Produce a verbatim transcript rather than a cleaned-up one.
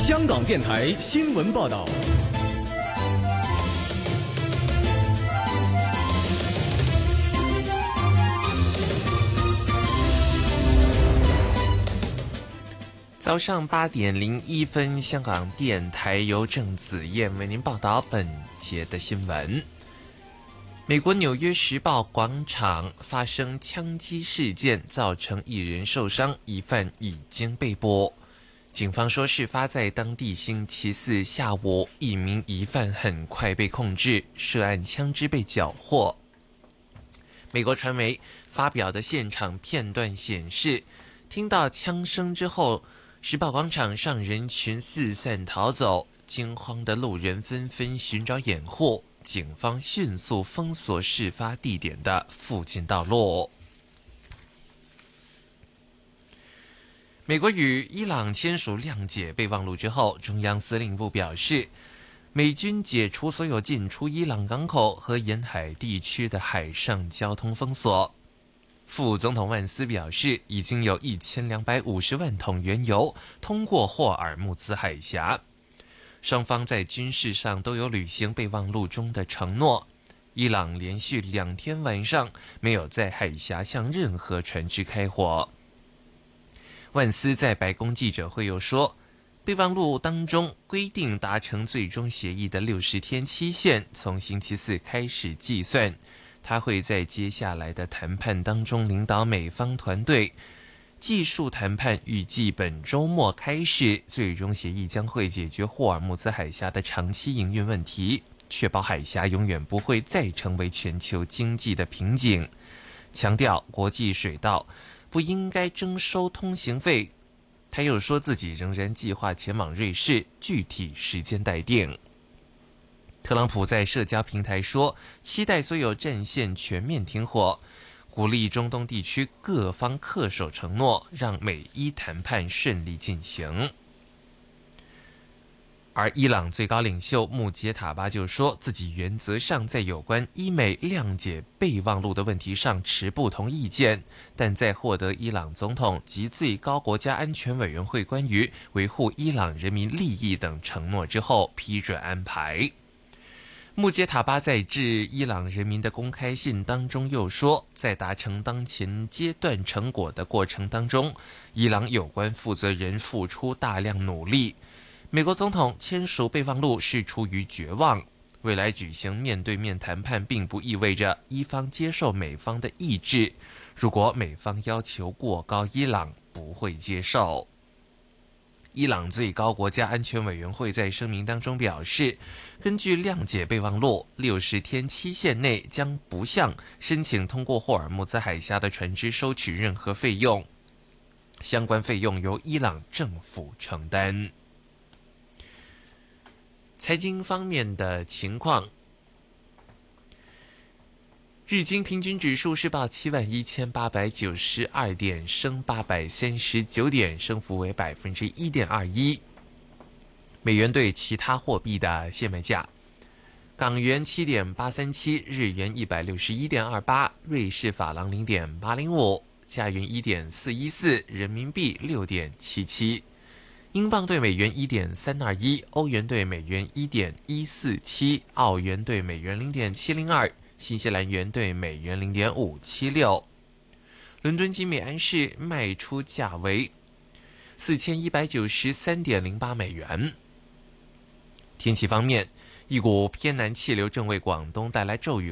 香港电台新闻报道。 早上八点零一分，香港电台由郑子燕为您报道本节的新闻。美国纽约时报广场发生枪击事件，造成一人受伤，疑犯已经被捕。警方说，事发在当地星期四下午，一名疑犯很快被控制，涉案枪支被缴获。美国传媒发表的现场片段显示，听到枪声之后，时报广场上人群四散逃走，惊慌的路人纷纷寻找掩护，警方迅速封锁事发地点的附近道路。美国与伊朗签署谅解备忘录之后，中央司令部表示，美军解除所有进出伊朗港口和沿海地区的海上交通封锁。副总统万斯表示，已经有一千两百五十万桶原油通过霍尔木兹海峡。双方在军事上都有履行备忘录中的承诺。伊朗连续两天晚上没有在海峡向任何船只开火。万斯在白宫记者会又说，备忘录当中规定达成最终协议的六十天期限从星期四开始计算。他会在接下来的谈判当中领导美方团队，技术谈判预计本周末开始，最终协议将会解决霍尔木兹海峡的长期营运问题，确保海峡永远不会再成为全球经济的瓶颈，强调国际水道不应该征收通行费。他又说自己仍然计划前往瑞士，具体时间待定。特朗普在社交平台说，期待所有战线全面停火，鼓励中东地区各方恪守承诺，让美伊谈判顺利进行。而伊朗最高领袖穆杰塔巴就说，自己原则上在有关伊美谅解备忘录的问题上持不同意见，但在获得伊朗总统及最高国家安全委员会关于维护伊朗人民利益等承诺之后，批准安排。穆杰塔巴在致伊朗人民的公开信当中又说，在达成当前阶段成果的过程当中，伊朗有关负责人付出大量努力。美国总统签署备忘录是出于绝望，未来举行面对面谈判并不意味着伊方接受美方的意志，如果美方要求过高，伊朗不会接受。伊朗最高国家安全委员会在声明当中表示，根据谅解备忘录，六十天期限内将不向申请通过霍尔木兹海峡的船只收取任何费用，相关费用由伊朗政府承担。财经方面的情况，日经平均指数是报七万一千八百九十二点，升八百三十九点，升幅为百分之一点二一。美元对其他货币的现卖价：港元七点八三七，日元一百六十一点二八，瑞士法郎零点八零五，加元一点四一四，人民币六点七七，英镑对美元一点三二一，欧元对美元一点一四七，澳元对美元零点七零二。新西兰元对美元 零点五七六， 伦敦金美安市卖出价为 四千一百九十三点零八美元。天气方面，一股偏南气流正为广东带来骤雨